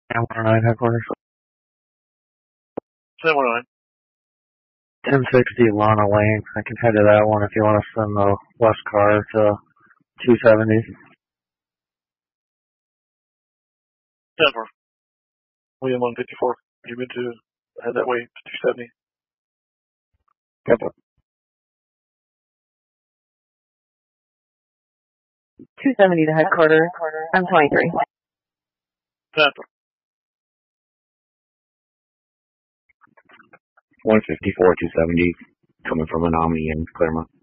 M109 headquarters. 719. 1060 Lana Lane. I can head to that one if you want to send the west car to 270. Denver. William 154. You meant to head that way to 270. Yep. 270 to headquarters. I'm 23. Denver. 154, 270, coming from Menominee in Claremont.